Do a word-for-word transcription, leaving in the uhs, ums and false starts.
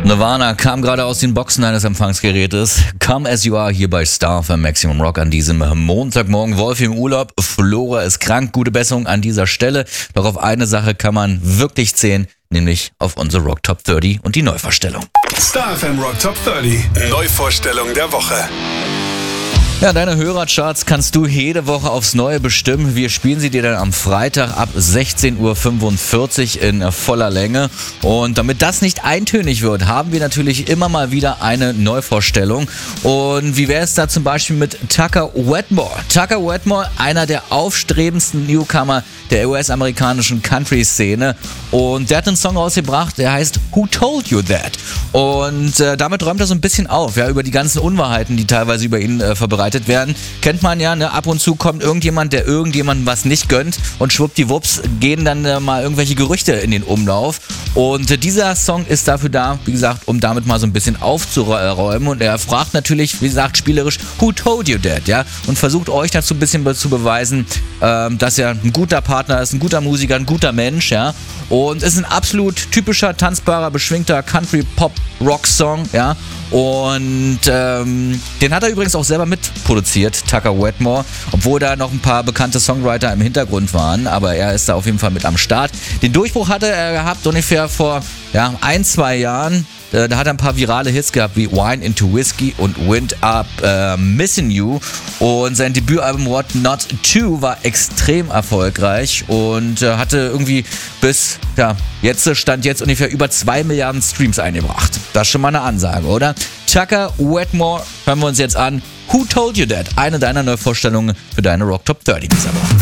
Nirvana kam gerade aus den Boxen eines Empfangsgerätes. Come As You Are hier bei Star F M Maximum Rock an diesem Montagmorgen. Wolfi im Urlaub, Flora ist krank. Gute Besserung an dieser Stelle. Doch auf eine Sache kann man wirklich zählen, nämlich auf unsere Rock Top dreißig und die Neuvorstellung. Star F M Rock Top dreißig, Neuvorstellung der Woche. Ja, deine Hörercharts kannst du jede Woche aufs Neue bestimmen. Wir spielen sie dir dann am Freitag ab sechzehn Uhr fünfundvierzig in voller Länge. Und damit das nicht eintönig wird, haben wir natürlich immer mal wieder eine Neuvorstellung. Und wie wäre es da zum Beispiel mit Tucker Wetmore? Tucker Wetmore, einer der aufstrebendsten Newcomer der U S-amerikanischen Country-Szene. Und der hat einen Song rausgebracht, der heißt Who Told You That? Und äh, damit räumt er so ein bisschen auf, ja, über die ganzen Unwahrheiten, die teilweise über ihn äh, verbreitet werden. Kennt man ja, ne? Ab und zu kommt irgendjemand, der irgendjemandem was nicht gönnt und schwuppdiwupps gehen dann äh, mal irgendwelche Gerüchte in den Umlauf. Und äh, dieser Song ist dafür da, wie gesagt, um damit mal so ein bisschen aufzuräumen. Und er fragt natürlich, wie gesagt, spielerisch, Who told you that? Ja? Und versucht euch dazu ein bisschen be- zu beweisen, ähm, dass er ein guter Partner ist, ein guter Musiker, ein guter Mensch, ja. Und ist ein absolut typischer, tanzbarer, beschwingter Country-Pop-Rock-Song, ja. Und ähm, den hat er übrigens auch selber mitproduziert, Tucker Wetmore, obwohl da noch ein paar bekannte Songwriter im Hintergrund waren, aber er ist da auf jeden Fall mit am Start. Den Durchbruch hatte er gehabt ungefähr vor ja, ein, zwei Jahren. Da hat er ein paar virale Hits gehabt wie Wine into Whiskey und Wind Up äh, Missing You. Und sein Debütalbum What Not To war extrem erfolgreich und äh, hatte irgendwie bis, ja, jetzt stand jetzt ungefähr über zwei Milliarden Streams eingebracht. Das ist schon mal eine Ansage, oder? Tucker Wetmore hören wir uns jetzt an. Who Told You That? Eine deiner Neuvorstellungen für deine Rock Top dreißig dieser Woche.